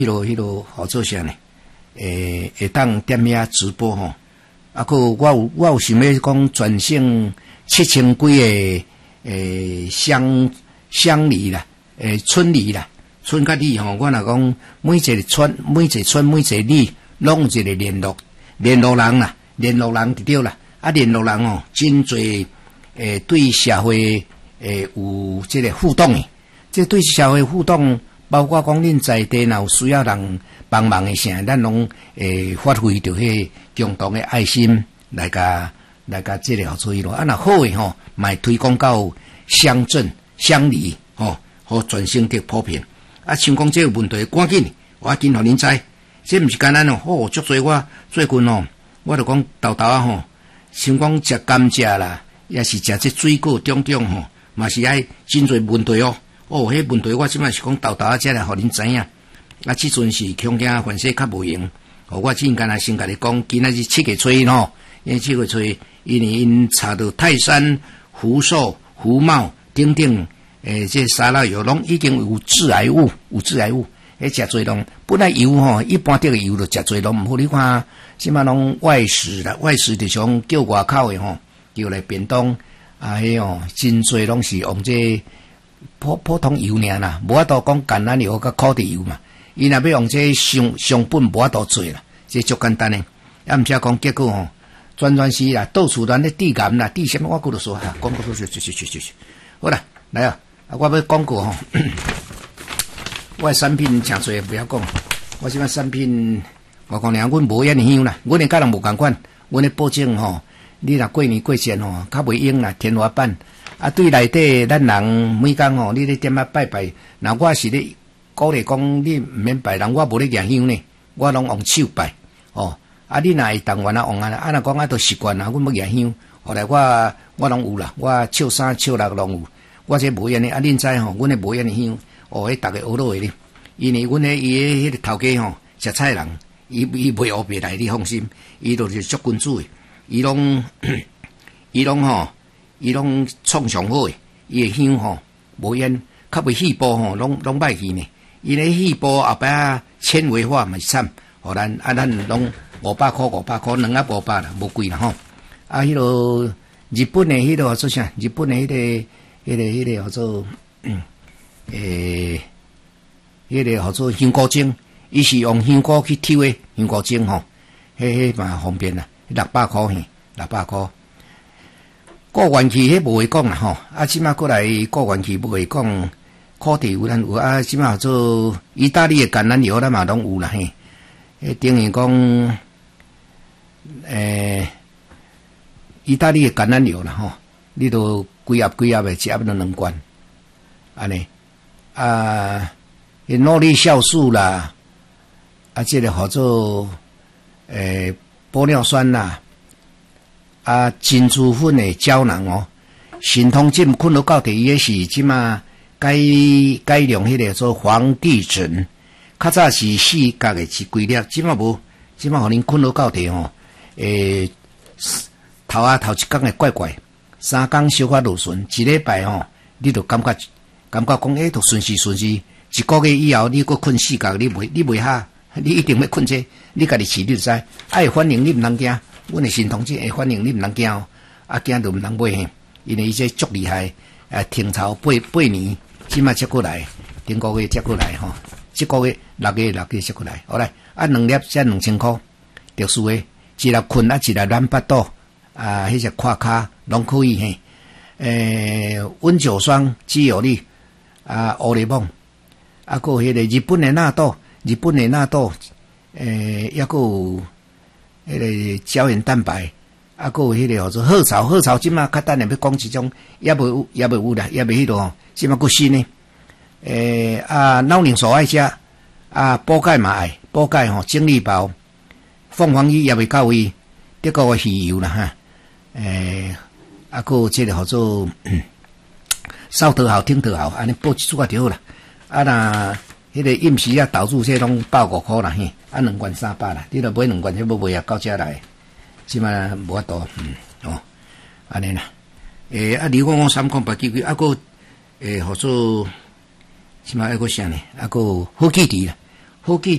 迄落好做啥呢？会当踮遐直播吼。啊，我有想要讲全省7000几个乡里啦，村里啦，村甲里吼，我若讲每一个村、每一个里，拢有一个联络人啦，联络人就对啦。啊，联络人哦，真侪对社会有这个互动诶，这对社会互动。包括讲恁在地若有需要人帮忙诶啥，咱拢发挥着迄共同诶爱心来甲这个好处咯。啊，若好诶吼，嘛推广到乡镇、乡里吼，互全省得普遍。啊，像讲这个问题，赶紧互恁知，这毋是简单哦。哦，足侪我最近哦，我著讲豆啊吼，像讲食甘蔗啦，也是食这水果种吼，嘛是爱真侪问题哦。哦，迄问题我即摆是讲豆啊，才来互恁知影。啊，即阵是恐惊凡势较无用。哦，我只敢先甲你讲，今仔日7月初1吼，因为7月初因查到泰山、福寿、福茂等等，这沙拉油拢已经有致癌物，迄食侪拢本来油吼，一般这个油就食侪拢毋好。你看，即摆拢外食就像叫外口诶吼，叫来便当啊，迄哦，真侪拢是用这。普通油尔啦，无法度讲橄榄油甲烤地油嘛。伊若要用这上本无法度做啦，这足简单诶。啊，毋则讲结果吼，全是啦，到处咱咧地癌啦，地什么我骨头说哈，广告说去。好啦，来啊，我要广告吼，我诶产品诚侪不要讲，我即摆产品我讲俩，阮无烟香啦，阮诶甲人无共款，阮诶保证吼，你若过年过节吼，较袂用啦，天花板。啊，对内底咱人每工吼，你咧点啊拜拜。那我是咧鼓励讲，你毋免拜人，我无咧举香呢，我拢用手拜。哦，啊，你若会当愿啊用啊，若讲啊，都习惯啦，阮要举香。后来我拢有啦，我笑3笑6拢有。我这无烟呢，啊，恁知吼，阮诶无烟香，哦，迄逐个学落去咧。因为阮伊迄个头家吼，食菜人，伊袂黑白来，你放心，伊就是足君子诶，伊拢吼。伊拢创上好诶，伊诶香吼无烟，较袂细胞吼，拢歹去呢。伊咧细胞后摆纤维化嘛是惨，互咱拢500块，2盒500啦，无贵啦吼。啊，迄落日本诶迄落做啥？日本诶迄个叫做迄个叫做香菇精，伊是用香菇去抽诶香菇精吼，迄嘛方便啦，600块嘿，600块。过元气迄无会讲啦吼，啊，即马过来过元气无会讲，烤地有咱有啊，即马做意大利诶橄榄油咱嘛拢有啦嘿，等于讲意大利诶橄榄油啦吼，你都几盒诶，一盒都2罐，安尼啊，诺丽酵素啦，啊，这个叫做玻尿酸啦。啊，珍珠粉的胶囊哦，神通进困到到底也是即马改良迄个做皇帝醇，较早是4角的是规粒，即马无，即马互恁困到到底吼，头一工会怪怪，3工小可落顺，一礼拜吼，你就感觉讲都顺时，一个月以后你搁困4角，你袂哈，你一定要困这，你家己试你就知，爱反应你毋通惊。阮诶神通会反应你毋通惊哦，啊惊就毋通买嘿，因为伊这足厉害，停巢8年，即马才过来，顶个月才过来吼，即个月6月才过来，好来，啊2粒才2000块，特殊诶，一粒困啊，一粒软巴肚，啊，迄只胯骹拢可以嘿，温酒霜、肌有力，啊，欧丽梦，啊，个迄个日本诶纳豆，抑个有。迄个胶原蛋白，啊，个有迄个叫做鹤草即马较等下要讲一种，也未有啦，也未迄落吼，即马佫新呢。脑凝素爱食，啊，补钙嘛爱，补钙吼，精力包，凤凰鱼也未到位，德国诶鱼油啦哈，个有即个叫做扫得好，听得好，安尼补一注就好啦。啊若迄个饮食啊，投注这拢150块啦嘿，啊2罐300啦，你若买2罐，这要买啊到遮来，即摆无法度，安尼啦。啊，你讲3款白鸡鸡，啊个叫做即摆还佫啥呢？啊个好气滴啦， 好记